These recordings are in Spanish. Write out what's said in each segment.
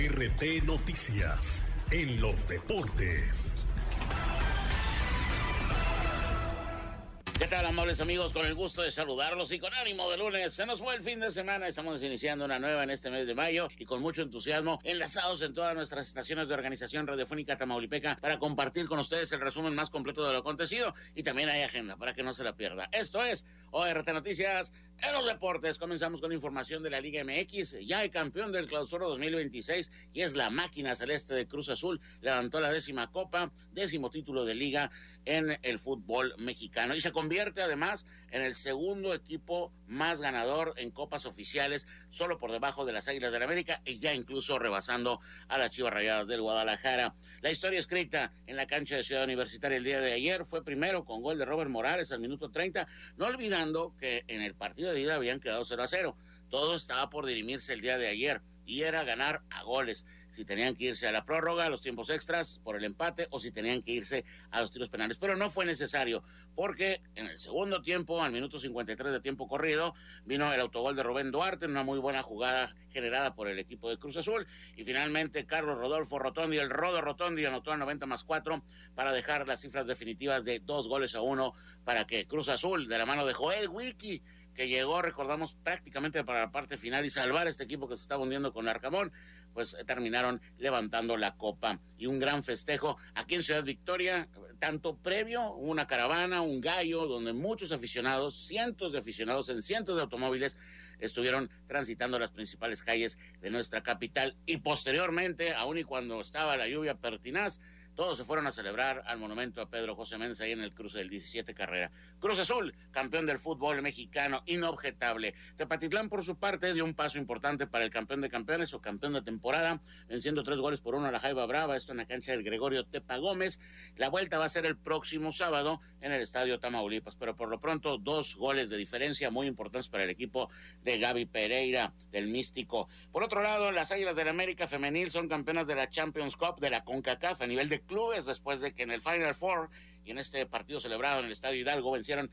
ORT Noticias en los deportes. ¿Qué tal, amables amigos? Con el gusto de saludarlos y con ánimo de lunes. Se nos fue el fin de semana, estamos iniciando una nueva en este mes de mayo y con mucho entusiasmo, enlazados en todas nuestras estaciones de Organización Radiofónica Tamaulipeca para compartir con ustedes el resumen más completo de lo acontecido y también hay agenda para que no se la pierda. Esto es ORT Noticias en los deportes. Comenzamos con información de la Liga MX. Ya hay campeón del Clausura 2026 y es la máquina celeste de Cruz Azul. Levantó la 10ª copa, 10º título de liga en el fútbol mexicano y se convierte además en el segundo equipo más ganador en copas oficiales, solo por debajo de las Águilas del América y ya incluso rebasando a las Chivas Rayadas del Guadalajara. La historia escrita en la cancha de Ciudad Universitaria el día de ayer fue primero con gol de Robert Morales al minuto 30, no olvidando que en el partido de ida habían quedado 0-0. Todo estaba por dirimirse el día de ayer y era ganar a goles, si tenían que irse a la prórroga, a los tiempos extras por el empate o si tenían que irse a los tiros penales, pero no fue necesario porque en el segundo tiempo, al minuto 53 de tiempo corrido, vino el autogol de Rubén Duarte en una muy buena jugada generada por el equipo de Cruz Azul y finalmente Carlos Rodolfo Rotondi, el Rodo Rotondi, anotó al 90+4 para dejar las cifras definitivas de 2-1 para que Cruz Azul, de la mano de Joel Wiki, que llegó, recordamos, prácticamente para la parte final y salvar a este equipo que se estaba hundiendo con Arcamón, pues terminaron levantando la copa y un gran festejo aquí en Ciudad Victoria, tanto previo, una caravana, un gallo, donde muchos aficionados, cientos de aficionados en cientos de automóviles estuvieron transitando las principales calles de nuestra capital y posteriormente, aun y cuando estaba la lluvia pertinaz, todos se fueron a celebrar al monumento a Pedro José Méndez ahí en el cruce del 17 Carrera. Cruz Azul, campeón del fútbol mexicano, inobjetable. Tepatitlán, por su parte, dio un paso importante para el campeón de campeones o campeón de temporada, venciendo 3-1 a la Jaiba Brava, esto en la cancha del Gregorio Tepa Gómez. La vuelta va a ser el próximo sábado en el Estadio Tamaulipas, pero por lo pronto 2 goles de diferencia muy importantes para el equipo de Gaby Pereira, del Místico. Por otro lado, las Águilas del América femenil son campeonas de la Champions Cup de la CONCACAF a nivel de clubes, después de que en el Final Four y en este partido celebrado en el Estadio Hidalgo vencieron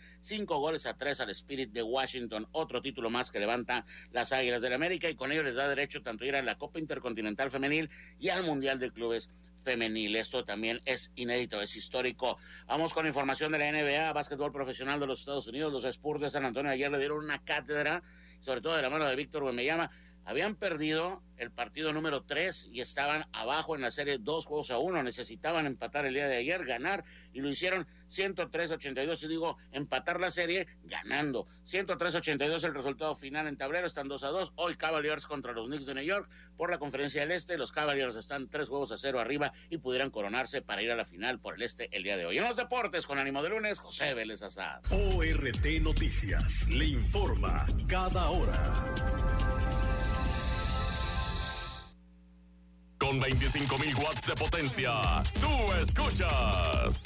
5-3 al Spirit de Washington, otro título más que levanta las Águilas del América y con ello les da derecho tanto a ir a la Copa Intercontinental Femenil y al Mundial de Clubes Femenil. Esto también es inédito, es histórico. Vamos con información de la NBA, básquetbol profesional de los Estados Unidos. Los Spurs de San Antonio ayer le dieron una cátedra, sobre todo de la mano de Víctor Wembanyama. Habían perdido el partido número 3 y estaban abajo en la serie 2-1. Necesitaban empatar el día de ayer, ganar, y lo hicieron 103-82. Y digo, empatar la serie ganando. 103-82 el resultado final en tablero, están 2-2. Hoy Cavaliers contra los Knicks de New York por la Conferencia del Este. Los Cavaliers están 3-0 arriba y pudieran coronarse para ir a la final por el Este el día de hoy. En los deportes, con ánimo de lunes, José Vélez Azad. ORT Noticias le informa cada hora. Con 25,000 watts de potencia, tú escuchas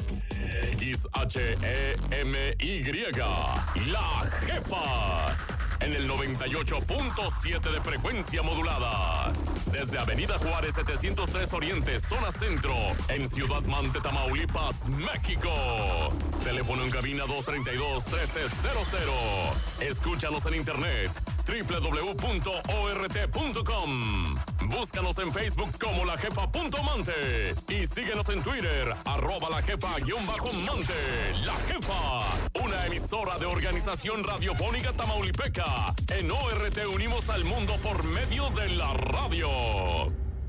XHEMY, La Jefa, en el 98.7 de frecuencia modulada. Desde Avenida Juárez 703 Oriente, zona centro, en Ciudad Mante, Tamaulipas, México. Teléfono en cabina 232-1300. Escúchanos en internet www.ort.com. Búscanos en Facebook como lajefa.mante y síguenos en Twitter @lajefa_mante. La Jefa, una emisora de Organización Radiofónica Tamaulipeca. En ORT unimos al mundo por medio de la radio.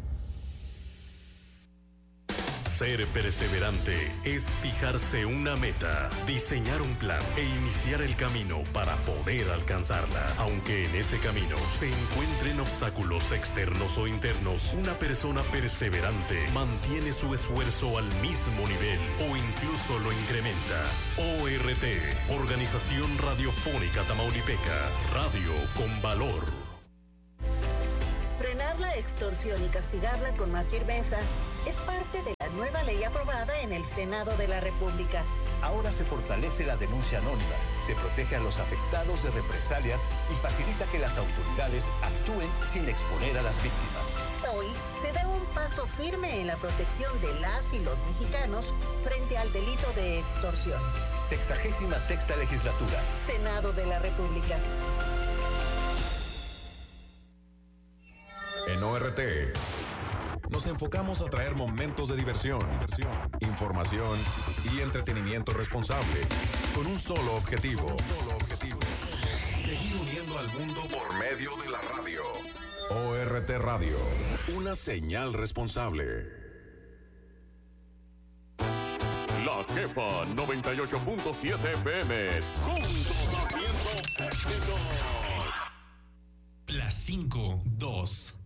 Ser perseverante es fijarse una meta, diseñar un plan e iniciar el camino para poder alcanzarla. Aunque en ese camino se encuentren obstáculos externos o internos, una persona perseverante mantiene su esfuerzo al mismo nivel o incluso lo incrementa. ORT, Organización Radiofónica Tamaulipeca, radio con valor. Frenar la extorsión y castigarla con más firmeza es parte de la nueva ley aprobada en el Senado de la República. Ahora se fortalece la denuncia anónima, se protege a los afectados de represalias y facilita que las autoridades actúen sin exponer a las víctimas. Hoy se da un paso firme en la protección de las y los mexicanos frente al delito de extorsión. 66ª Legislatura. Senado de la República. En ORT, nos enfocamos a traer momentos de diversión, información y entretenimiento responsable, con un solo objetivo. Seguir uniendo al mundo por medio de la radio. ORT Radio, una señal responsable. La Jefa 98.7 FM. Juntos haciendo éxitos. Las 5:02.